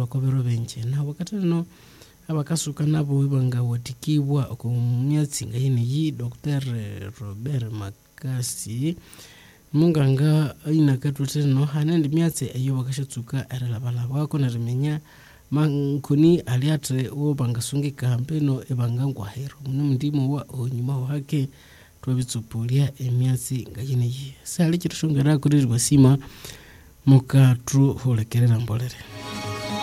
bakobero benje na wakati no abakasuka nabo banga watikibwa ku myatsi ngayine yi Dr. Robert Makasi munganga ina katute no hanende myatsi ayo bakashatsuka eralabala bako na rimenya mankuni aliatre uwo bangasungi kampeno ebangangwa hero ndimo wa onyuma wake twabitsupulia emyatsi ngayine yi sali kitushongera kuri rwasima mukatru holekerera mbolere.